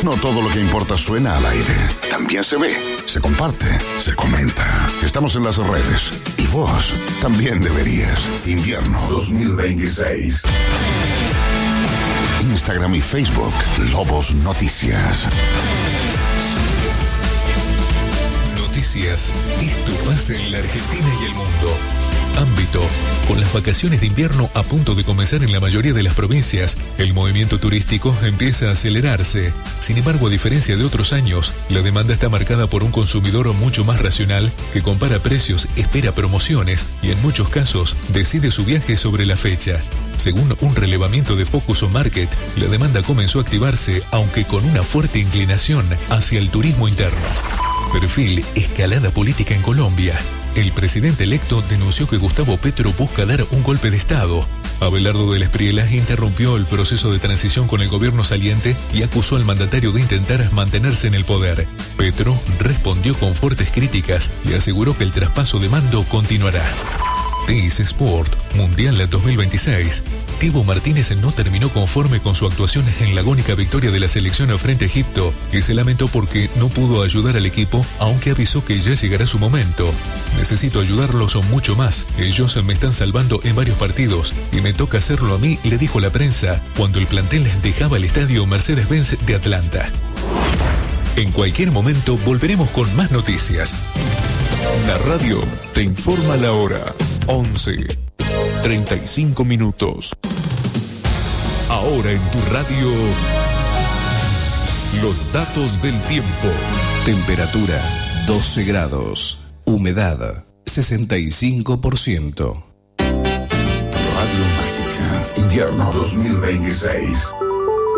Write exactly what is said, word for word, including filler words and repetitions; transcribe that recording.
No todo lo que importa suena al aire. También se ve, se comparte, se comenta. Estamos en las redes. Y vos también deberías. Invierno dos mil veintiséis. Instagram y Facebook, Lobos Noticias. Noticias. Esto pasa en la Argentina y el mundo. Ámbito. Con las vacaciones de invierno a punto de comenzar en la mayoría de las provincias, el movimiento turístico empieza a acelerarse. Sin embargo, a diferencia de otros años, la demanda está marcada por un consumidor mucho más racional que compara precios, espera promociones y en muchos casos decide su viaje sobre la fecha. Según un relevamiento de Focus on Market, la demanda comenzó a activarse, aunque con una fuerte inclinación hacia el turismo interno. Perfil: escalada política en Colombia. El presidente electo denunció que Gustavo Petro busca dar un golpe de Estado. Abelardo del Espriella interrumpió el proceso de transición con el gobierno saliente y acusó al mandatario de intentar mantenerse en el poder. Petro respondió con fuertes críticas y aseguró que el traspaso de mando continuará. Teis Sport, Mundial dos mil veintiséis. Thibaut Martínez no terminó conforme con su actuación en la agónica victoria de la selección frente a Egipto y se lamentó porque no pudo ayudar al equipo, aunque avisó que ya llegará su momento. Necesito ayudarlos mucho más. Ellos me están salvando en varios partidos y me toca hacerlo a mí, le dijo la prensa cuando el plantel dejaba el estadio Mercedes-Benz de Atlanta. En cualquier momento volveremos con más noticias. La radio te informa la hora. once, treinta y cinco minutos. Ahora en tu radio, los datos del tiempo. Temperatura doce grados. Humedad sesenta y cinco por ciento. Radio Mágica, invierno dos mil veintiséis.